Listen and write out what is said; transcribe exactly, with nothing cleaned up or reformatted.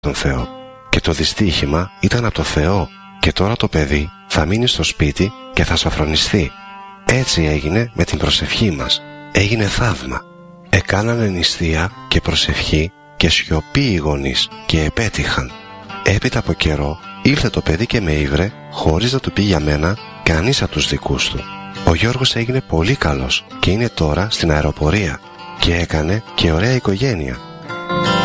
τον Θεό. Και το δυστύχημα ήταν από το Θεό και τώρα το παιδί θα μείνει στο σπίτι και θα σοφρονιστεί. Έτσι έγινε με την προσευχή μας. Έγινε θαύμα. Εκάνανε νηστεία και προσευχή και σιωπή οι γονείς και επέτυχαν. Έπειτα από καιρό ήλθε το παιδί και με ήβρε χωρίς να του πει για μένα κανείς από τους δικούς του. Ο Γιώργος έγινε πολύ καλός και είναι τώρα στην αεροπορία και έκανε και ωραία οικογένεια.